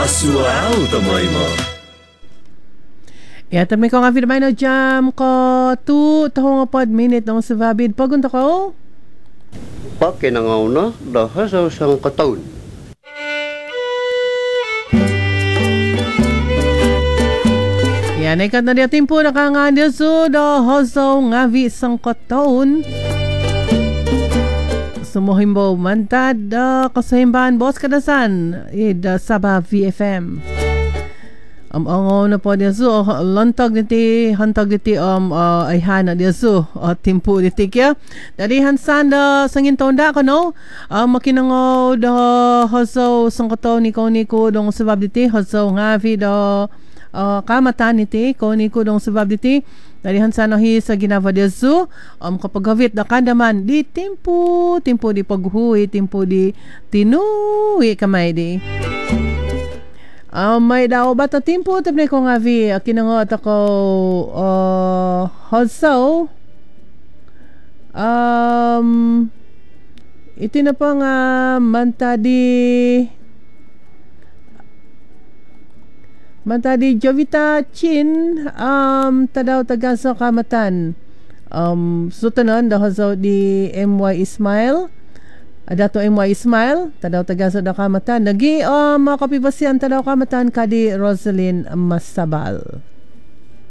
Asual tamay mo. Ya, tapi kau ngafir main jam ko tu tahu ngapod minute nang sababid pagunta ko. Pakinangaw na sa isang kataon. Yan, ikat na dia timpo na kangandia so hoso ngavi sang kataon. Sumuhimbo mantad kasahimbahan bos kadasan ida Sabah VFM. Ang na po dia so lantag diti hantag diti ayhan dia so timpo diti kya dari hansan da sangin tonda kano makinango da haso sangkato ni ko dong sebab diti haso ngavi da kamatan diti ko dong sebab diti dari hansan hi sa ginava dia so kapagavit da kandaman di timpo di paghuhi timpo di tinuwi kamay di. May daw bata timpo tapos ko nga vi kinangot ako also ito na pa nga mantadi Jovita Chin tadaw tagaso kamatan sutanon daw so di MY Ismail Dato MY Ismail tadaw tagasa da kamatan nagi makapibasian tadaw kamatan kadi Rosalyn Masabal.